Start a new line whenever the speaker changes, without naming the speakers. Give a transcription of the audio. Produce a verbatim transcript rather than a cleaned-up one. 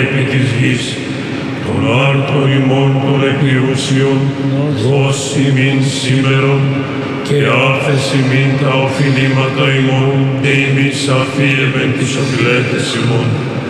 επί της γης, των άρτων ημών των εκκληρούσιων, δώσ' ημίν σήμερον, και άφες ημίν τα οφειλήματα ημών, και ημείς αφίεμεν τις οφειλέτες ημών.